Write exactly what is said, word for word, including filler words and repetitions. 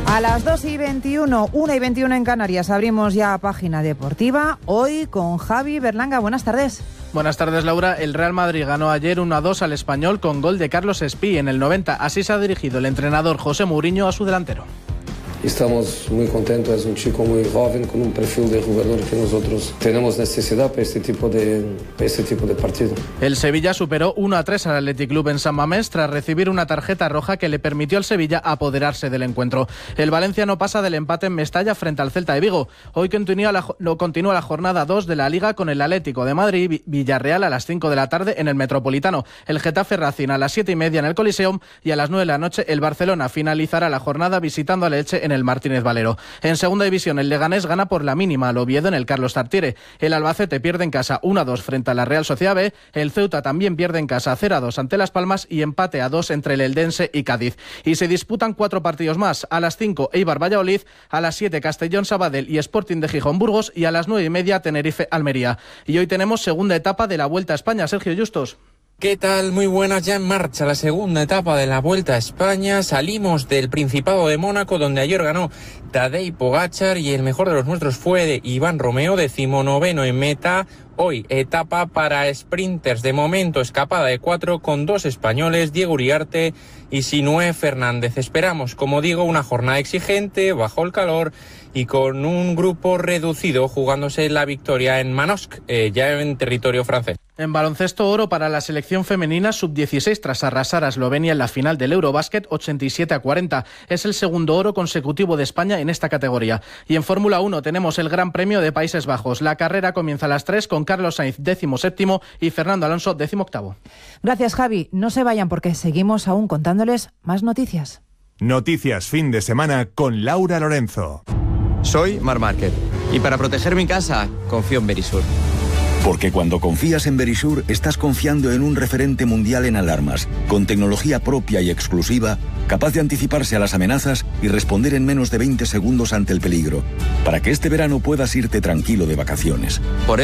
A las dos y veintiuno, una y veintiuno en Canarias, abrimos ya Página Deportiva, hoy con Javi Berlanga. Buenas tardes. Buenas tardes, Laura. El Real Madrid ganó ayer uno a dos al Español con gol de Carlos Espí en el noventa. Así se ha dirigido el entrenador José Mourinho a su delantero. Estamos muy contentos, es un chico muy joven con un perfil de jugador que nosotros tenemos necesidad para este tipo de, para este tipo de partido. El Sevilla superó uno a tres al Athletic Club en San Mamés tras recibir una tarjeta roja que le permitió al Sevilla apoderarse del encuentro. El Valencia no pasa del empate en Mestalla frente al Celta de Vigo. Hoy continúa la, continúa la jornada dos de la Liga con el Atlético de Madrid Villarreal a las cinco de la tarde en el Metropolitano. El Getafe Racing a las siete y media en el Coliseum y a las nueve de la noche el Barcelona finalizará la jornada visitando al Elche en el Martínez Valero. En segunda división, el Leganés gana por la mínima al Oviedo en el Carlos Tartiere. El Albacete pierde en casa uno a dos frente a la Real Sociedad B. El Ceuta también pierde en casa cero a dos ante Las Palmas y empate a dos entre el Eldense y Cádiz. Y se disputan cuatro partidos más. A las cinco, Eibar Valladolid. A las siete, Castellón Sabadell y Sporting de Gijón Burgos. Y a las nueve y media, Tenerife Almería. Y hoy tenemos segunda etapa de la Vuelta a España. Sergio Justos. ¿Qué tal? Muy buenas, ya en marcha la segunda etapa de la Vuelta a España. Salimos del Principado de Mónaco, donde ayer ganó Tadej Pogačar y el mejor de los nuestros fue de Iván Romeo, decimonoveno en meta. Hoy, etapa para sprinters. De momento, escapada de cuatro con dos españoles, Diego Uriarte y Sinué Fernández. Esperamos, como digo, una jornada exigente, bajo el calor y con un grupo reducido jugándose la victoria en Manosque, eh, ya en territorio francés. En baloncesto, oro para la selección femenina sub dieciséis tras arrasar a Eslovenia en la final del Eurobásquet ochenta y siete a cuarenta. Es el segundo oro consecutivo de España en esta categoría. Y en Fórmula uno tenemos el Gran Premio de Países Bajos. La carrera comienza a las tres con Carlos Sainz décimo séptimo y Fernando Alonso décimo octavo. Gracias, Javi. No se vayan porque seguimos aún contándoles más noticias. Noticias fin de semana con Laura Lorenzo. Soy Marc Márquez y para proteger mi casa confío en Verisur. Porque cuando confías en Verisur, estás confiando en un referente mundial en alarmas, con tecnología propia y exclusiva, capaz de anticiparse a las amenazas y responder en menos de veinte segundos ante el peligro, para que este verano puedas irte tranquilo de vacaciones. Por